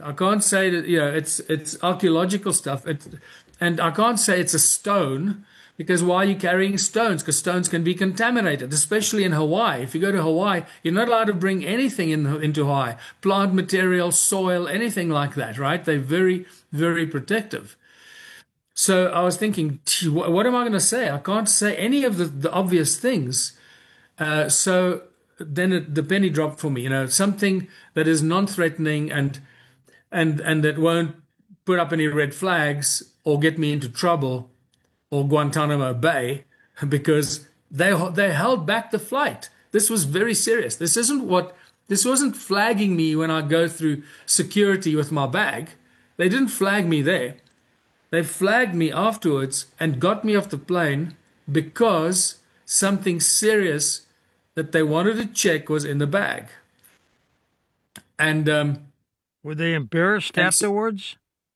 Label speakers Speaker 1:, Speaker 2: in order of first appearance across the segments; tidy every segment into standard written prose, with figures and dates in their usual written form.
Speaker 1: I can't say that, it's archaeological stuff. And I can't say it's a stone because why are you carrying stones? Because stones can be contaminated, especially in Hawaii. If you go to Hawaii, you're not allowed to bring anything into Hawaii, plant material, soil, anything like that, right? They're very, very protective. So I was thinking, "Gee, what am I going to say? I can't say any of the obvious things. So then the penny dropped for me, something that is non-threatening and that won't put up any red flags or get me into trouble or Guantanamo Bay because they held back the flight. This was very serious. This wasn't flagging me when I go through security with my bag. They didn't flag me there. They flagged me afterwards and got me off the plane because something serious that they wanted to check was in the bag. And
Speaker 2: were they embarrassed afterwards?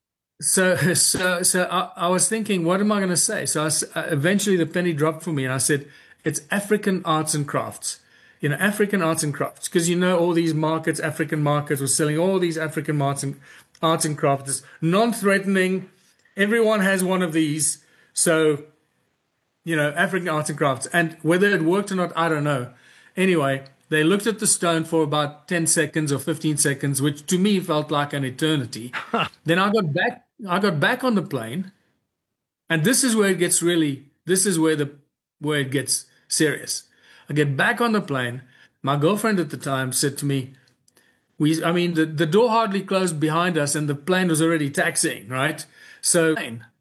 Speaker 1: I was thinking, what am I going to say? So eventually the penny dropped for me, and I said, it's African arts and crafts. African arts and crafts, because all these markets, African markets, were selling all these African arts and crafts. It's non-threatening. Everyone has one of these. So, African arts and crafts. And whether it worked or not, I don't know. Anyway, they looked at the stone for about 10 seconds or 15 seconds, which to me felt like an eternity. Then I got back on the plane, and this is where it gets where it gets serious. I get back on the plane. My girlfriend at the time said to me, the door hardly closed behind us and the plane was already taxiing, right? So,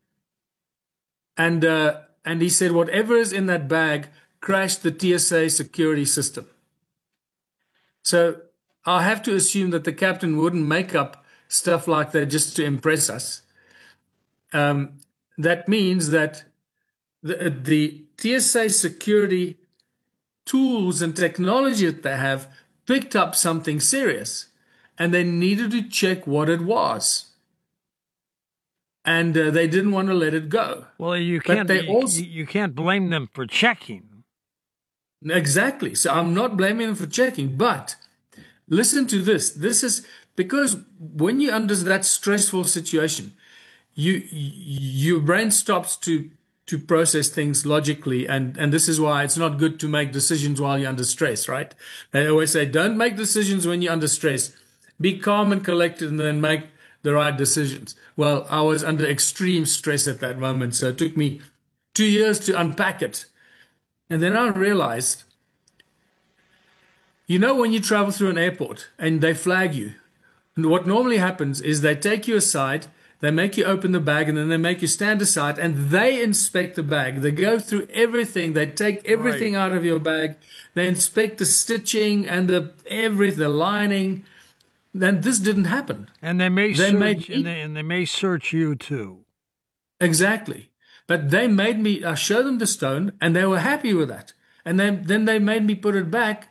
Speaker 1: and he said, whatever is in that bag crashed the TSA security system. So I have to assume that the captain wouldn't make up stuff like that just to impress us. That means that the TSA security tools and technology that they have picked up something serious, and they needed to check what it was. And they didn't want to let it go.
Speaker 2: Well, you can't blame them for checking.
Speaker 1: Exactly. So I'm not blaming them for checking, but listen to this. This is because when you're under that stressful situation, your brain stops to process things logically, and this is why it's not good to make decisions while you're under stress, right? They always say, don't make decisions when you're under stress. Be calm and collected and then make the right decisions. Well, I was under extreme stress at that moment, so it took me 2 years to unpack it. And then I realized, when you travel through an airport and they flag you, and what normally happens is they take you aside, they make you open the bag, and then they make you stand aside, and they inspect the bag. They go through everything. They take everything out of your bag. They inspect the stitching and the lining. Then this didn't happen.
Speaker 2: And they may search you too.
Speaker 1: Exactly. But they made me show them the stone, and they were happy with that. And then they made me put it back.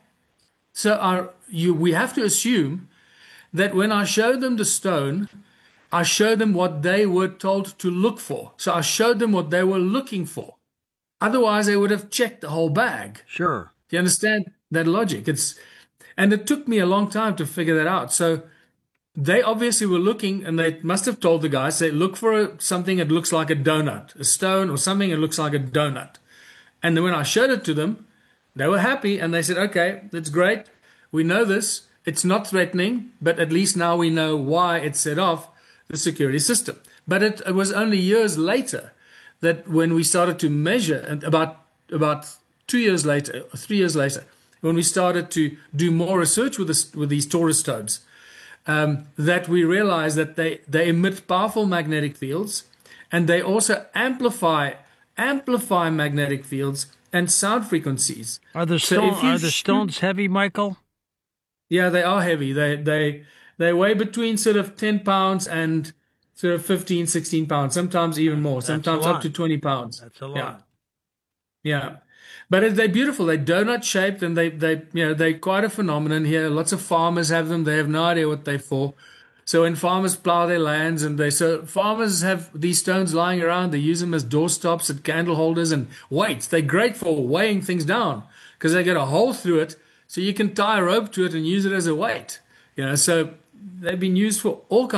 Speaker 1: So we have to assume that when I showed them the stone, I showed them what they were told to look for. So I showed them what they were looking for. Otherwise, they would have checked the whole bag.
Speaker 2: Sure.
Speaker 1: Do you understand that logic? And it took me a long time to figure that out. So they obviously were looking, and they must have told the guys, say, look for something that looks like a donut, a stone or something that looks like a donut. And then when I showed it to them, they were happy, and they said, okay, that's great. We know this. It's not threatening, but at least now we know why it set off the security system. But it was only years later that when we started to measure, and about 2 years later, or 3 years later, when we started to do more research with these Taurus stones, that we realized that they emit powerful magnetic fields, and they also amplify magnetic fields and sound frequencies.
Speaker 2: Are the stones heavy, Michael?
Speaker 1: Yeah, they are heavy. They weigh between sort of 10 pounds and sort of 15, 16 pounds, sometimes even more, sometimes up to 20 pounds.
Speaker 2: That's a lot.
Speaker 1: Yeah. But they're beautiful. They're donut shaped, and they're quite a phenomenon here. Lots of farmers have them. They have no idea what they're for. So when farmers plow their lands, so farmers have these stones lying around. They use them as doorstops and candle holders and weights. They're great for weighing things down because they get a hole through it, so you can tie a rope to it and use it as a weight. So they've been used for all kinds